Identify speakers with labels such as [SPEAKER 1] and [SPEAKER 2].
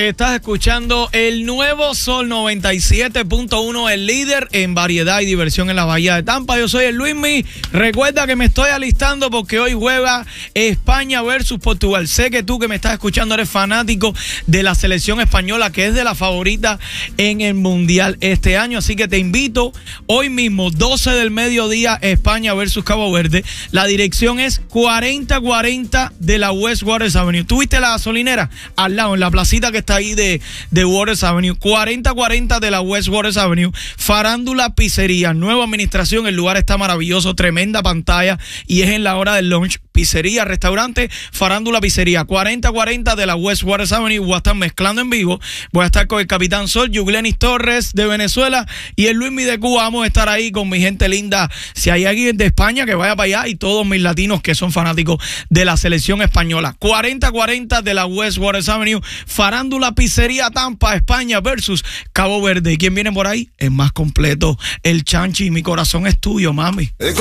[SPEAKER 1] Estás escuchando el nuevo Sol 97.1, el líder en variedad y diversión en la Bahía de Tampa. Yo soy el Luismi. Recuerda que me estoy alistando porque hoy juega España versus Portugal. Sé que tú que me estás escuchando eres fanático de la selección española, que es de la favorita en el Mundial este año. Así que te invito hoy mismo, 12 del mediodía, España versus Cabo Verde. La dirección es 4040 de la West Waters Avenue. ¿Tuviste la gasolinera? Al lado, en la placita que está ahí de Waters Avenue. 4040 de la West Waters Avenue. Farándula Pizzería, nueva administración. El lugar está maravilloso, tremenda pantalla y es en la hora del lunch. Pizzería, restaurante, Farándula Pizzería, 4040 de la West Waters Avenue. Voy a estar mezclando en vivo. Voy a estar con el Capitán Sol, Yuglenis Torres de Venezuela y el Luismi de Cuba. Vamos a estar ahí con mi gente linda. Si hay alguien de España, que vaya para allá, y todos mis latinos que son fanáticos de la selección española. 4040 de la West Waters Avenue, Farándula Pizzería, Tampa, España versus Cabo Verde. ¿Y quién viene por ahí? Es más completo, el Chanchi. Mi corazón es tuyo, mami.